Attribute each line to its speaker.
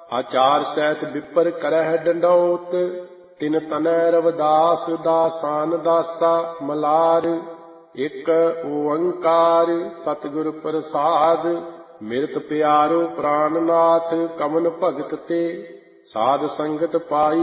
Speaker 1: ਆਚਾਰ ਸਹਿਤ ਵਿਪਰ ਕਰਹਿ ਡੰਡੌਤ। ਤਿਨ ਤਨੈ ਰਵਿਦਾਸ ਦਾਸਾਨ ਦਾਸਾ ਮਲਾਰ। ਇਕ ਓੰਕਾਰ ਸਤਿਗੁਰ ਪ੍ਰਸਾਦ। ਮਿਰਤ ਪਿਆਰੋ ਪ੍ਰਾਨਨਾਥ ਕਮਨ ਭਗਤ ਤੇ। ਸਾਧ ਸੰਗਤ ਪਾਈ